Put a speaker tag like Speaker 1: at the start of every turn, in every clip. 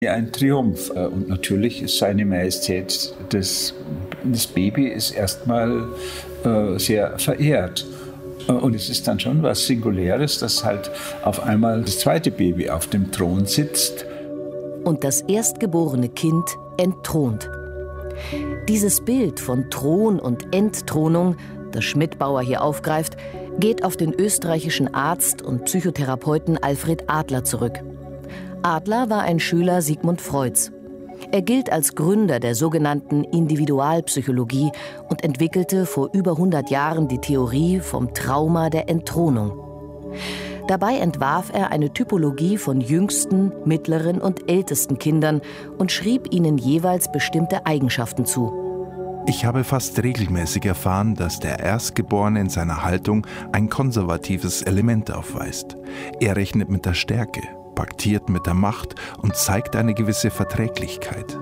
Speaker 1: Ein Triumph. Und natürlich ist seine Majestät, das Baby ist erstmal sehr verehrt. Und es ist dann schon was Singuläres, dass halt auf einmal das zweite Baby auf dem Thron sitzt.
Speaker 2: Und das erstgeborene Kind entthront. Dieses Bild von Thron und Entthronung, das Schmidbauer hier aufgreift, geht auf den österreichischen Arzt und Psychotherapeuten Alfred Adler zurück. Adler war ein Schüler Sigmund Freuds. Er gilt als Gründer der sogenannten Individualpsychologie und entwickelte vor über 100 Jahren die Theorie vom Trauma der Entthronung. Dabei entwarf er eine Typologie von jüngsten, mittleren und ältesten Kindern und schrieb ihnen jeweils bestimmte Eigenschaften zu.
Speaker 3: Ich habe fast regelmäßig erfahren, dass der Erstgeborene in seiner Haltung ein konservatives Element aufweist. Er rechnet mit der Stärke, paktiert mit der Macht und zeigt eine gewisse Verträglichkeit.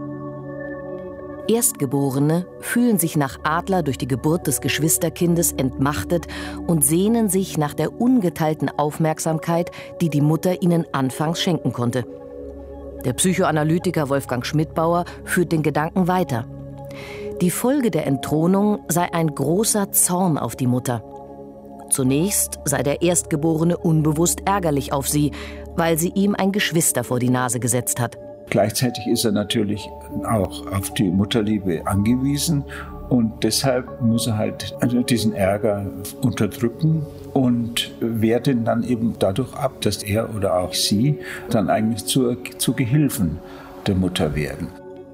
Speaker 2: Erstgeborene fühlen sich nach Adler durch die Geburt des Geschwisterkindes entmachtet und sehnen sich nach der ungeteilten Aufmerksamkeit, die die Mutter ihnen anfangs schenken konnte. Der Psychoanalytiker Wolfgang Schmidbauer führt den Gedanken weiter. Die Folge der Entthronung sei ein großer Zorn auf die Mutter. Zunächst sei der Erstgeborene unbewusst ärgerlich auf sie, weil sie ihm ein Geschwister vor die Nase gesetzt hat.
Speaker 1: Gleichzeitig ist er natürlich auch auf die Mutterliebe angewiesen und deshalb muss er halt diesen Ärger unterdrücken und wehrt ihn dann eben dadurch ab, dass er oder auch sie dann eigentlich zu Gehilfen der Mutter werden.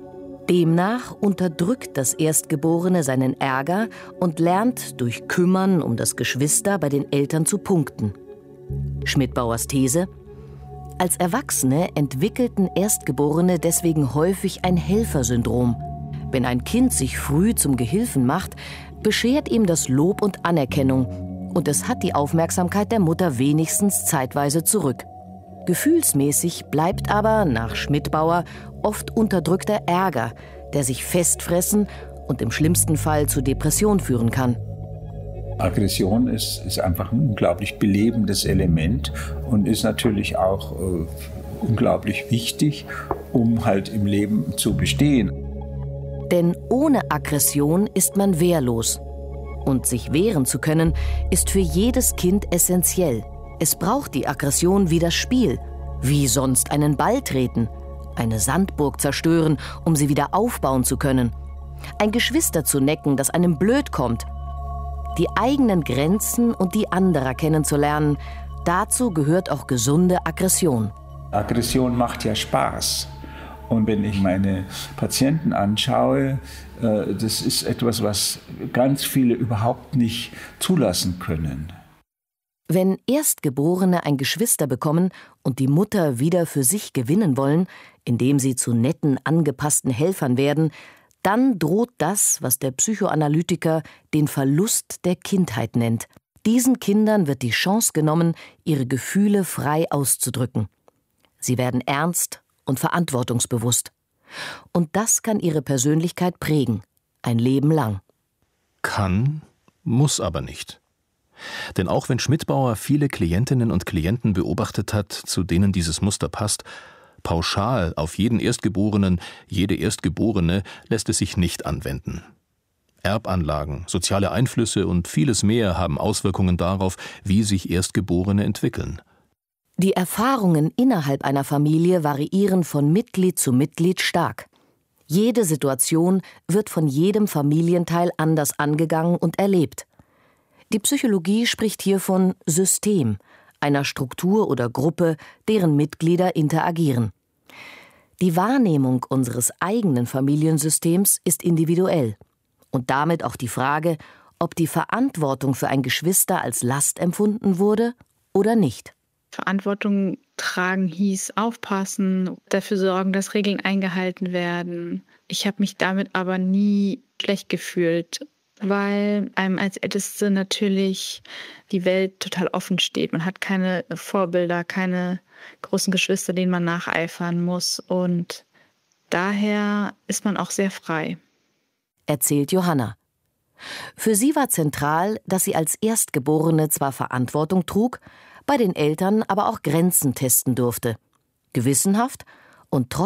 Speaker 2: Demnach unterdrückt das Erstgeborene seinen Ärger und lernt durch Kümmern um das Geschwister bei den Eltern zu punkten. Schmidbauers These: Als Erwachsene entwickelten Erstgeborene deswegen häufig ein Helfersyndrom. Wenn ein Kind sich früh zum Gehilfen macht, beschert ihm das Lob und Anerkennung und es hat die Aufmerksamkeit der Mutter wenigstens zeitweise zurück. Gefühlsmäßig bleibt aber, nach Schmidbauer, oft unterdrückter Ärger, der sich festfressen und im schlimmsten Fall zu Depression führen kann.
Speaker 1: Aggression ist einfach ein unglaublich belebendes Element und ist natürlich auch unglaublich wichtig, um halt im Leben zu bestehen.
Speaker 2: Denn ohne Aggression ist man wehrlos. Und sich wehren zu können, ist für jedes Kind essentiell. Es braucht die Aggression wie das Spiel. Wie sonst einen Ball treten, eine Sandburg zerstören, um sie wieder aufbauen zu können. Ein Geschwister zu necken, das einem blöd kommt. Die eigenen Grenzen und die anderer kennenzulernen, dazu gehört auch gesunde Aggression.
Speaker 1: Aggression macht ja Spaß. Und wenn ich meine Patienten anschaue, das ist etwas, was ganz viele überhaupt nicht zulassen können.
Speaker 2: Wenn Erstgeborene ein Geschwister bekommen und die Mutter wieder für sich gewinnen wollen, indem sie zu netten, angepassten Helfern werden, dann droht das, was der Psychoanalytiker den Verlust der Kindheit nennt. Diesen Kindern wird die Chance genommen, ihre Gefühle frei auszudrücken. Sie werden ernst und verantwortungsbewusst. Und das kann ihre Persönlichkeit prägen, ein Leben lang.
Speaker 4: Kann, muss aber nicht. Denn auch wenn Schmidbauer viele Klientinnen und Klienten beobachtet hat, zu denen dieses Muster passt, pauschal auf jeden Erstgeborenen, jede Erstgeborene lässt es sich nicht anwenden. Erbanlagen, soziale Einflüsse und vieles mehr haben Auswirkungen darauf, wie sich Erstgeborene entwickeln.
Speaker 2: Die Erfahrungen innerhalb einer Familie variieren von Mitglied zu Mitglied stark. Jede Situation wird von jedem Familienteil anders angegangen und erlebt. Die Psychologie spricht hier von System, einer Struktur oder Gruppe, deren Mitglieder interagieren. Die Wahrnehmung unseres eigenen Familiensystems ist individuell und damit auch die Frage, ob die Verantwortung für ein Geschwister als Last empfunden wurde oder nicht.
Speaker 5: Verantwortung tragen hieß aufpassen, dafür sorgen, dass Regeln eingehalten werden. Ich habe mich damit aber nie schlecht gefühlt, weil einem als Älteste natürlich die Welt total offen steht. Man hat keine Vorbilder, keine großen Geschwister, denen man nacheifern muss. Und daher ist man auch sehr frei.
Speaker 2: Erzählt Johanna. Für sie war zentral, dass sie als Erstgeborene zwar Verantwortung trug, bei den Eltern aber auch Grenzen testen durfte. Gewissenhaft und trotzdem